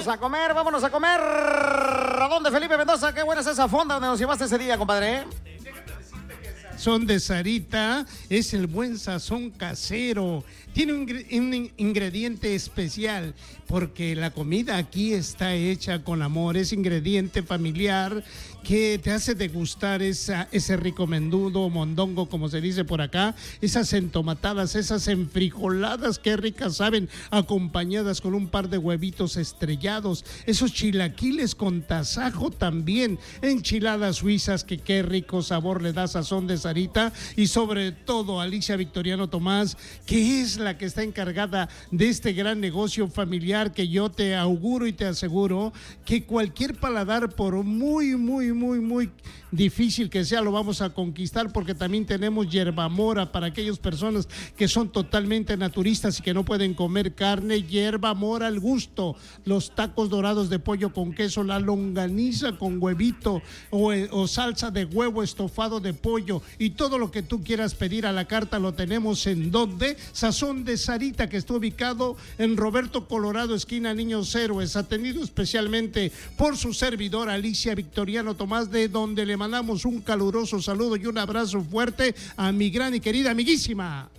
vámonos a comer, vámonos a comer. ¿A dónde, Felipe Mendoza? Qué buena es esa fonda donde nos llevaste ese día, compadre. Sazón de Sarita es el buen sazón casero. Tiene un ingrediente especial porque la comida aquí está hecha con amor. Es ingrediente familiar que te hace degustar ese rico mendudo, mondongo, como se dice por acá, esas entomatadas, esas enfrijoladas, qué ricas saben, acompañadas con un par de huevitos estrellados, esos chilaquiles con tasajo también, enchiladas suizas, que qué rico sabor le da Sazón de Sarita, y sobre todo Alicia Victoriano Tomás, que es la que está encargada de este gran negocio familiar, que yo te auguro y te aseguro que cualquier paladar, por muy difícil que sea, lo vamos a conquistar, porque también tenemos hierbamora para aquellas personas que son totalmente naturistas y que no pueden comer carne. Hierbamora al gusto, los tacos dorados de pollo con queso, la longaniza con huevito o salsa de huevo estofado de pollo, y todo lo que tú quieras pedir a la carta lo tenemos. ¿En dónde? Sazón de Sarita, que está ubicado en Roberto Colorado, esquina Niños Héroes, atendido especialmente por su servidora Alicia Victoriano Tomás, de donde le mandamos un caluroso saludo y un abrazo fuerte a mi gran y querida amiguísima